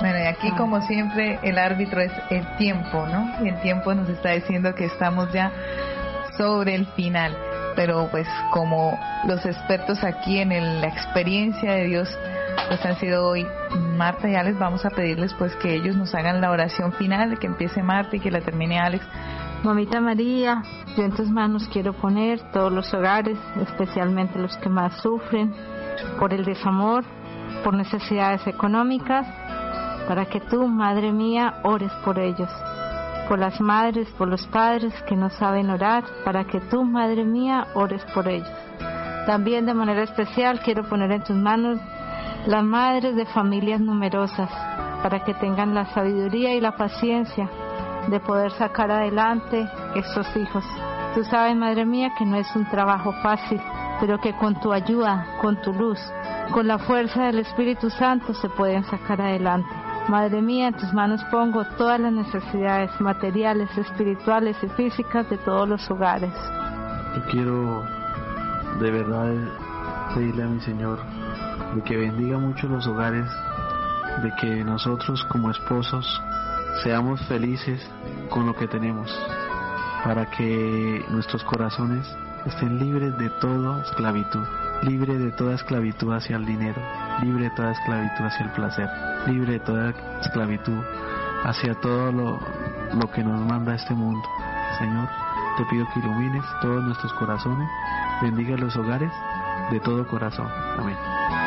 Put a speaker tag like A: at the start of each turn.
A: Bueno, y aquí como siempre el árbitro es el tiempo, ¿no? Y el tiempo nos está diciendo que estamos ya sobre el final, pero pues como los expertos aquí en la experiencia de Dios pues han sido hoy Marta y Alex, vamos a pedirles pues que ellos nos hagan la oración final, que empiece Marta y que la termine Alex.
B: Mamita María, yo en tus manos quiero poner todos los hogares, especialmente los que más sufren por el desamor, por necesidades económicas, para que tú, Madre mía, ores por ellos. Por las madres, por los padres que no saben orar, para que tú, Madre mía, ores por ellos. También de manera especial quiero poner en tus manos las madres de familias numerosas, para que tengan la sabiduría y la paciencia de poder sacar adelante estos hijos. Tú sabes, Madre mía, que no es un trabajo fácil, pero que con tu ayuda, con tu luz, con la fuerza del Espíritu Santo se pueden sacar adelante. Madre mía, en tus manos pongo todas las necesidades materiales, espirituales y físicas de todos los hogares.
C: Yo quiero de verdad pedirle a mi Señor de que bendiga mucho los hogares, de que nosotros como esposos seamos felices con lo que tenemos, para que nuestros corazones estén libres de toda esclavitud, libre de toda esclavitud hacia el dinero, libre de toda esclavitud hacia el placer, libre de toda esclavitud hacia todo lo que nos manda este mundo. Señor, te pido que ilumines todos nuestros corazones, bendiga los hogares de todo corazón. Amén.